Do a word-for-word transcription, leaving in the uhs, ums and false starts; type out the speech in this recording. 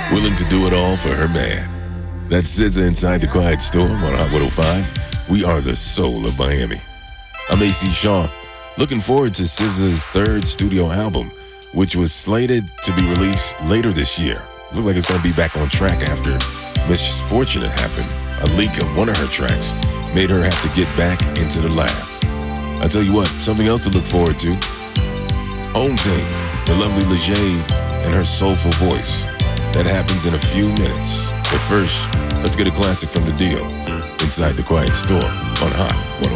willing to do it all for her man. That's S Z A Inside the Quiet Storm on Hot one oh five. We are the soul of Miami. I'm A C Shaw. Looking forward to S Z A's third studio album, which was slated to be released later this year. Looks like it's going to be back on track after misfortune had happened. A leak of one of her tracks made her have to get back into the lab. I tell you what, something else to look forward to. Home Team, the lovely Lejade and her soulful voice. That happens in a few minutes. But first, let's get a classic from the deal. Inside the Quiet Storm on Hot one oh five.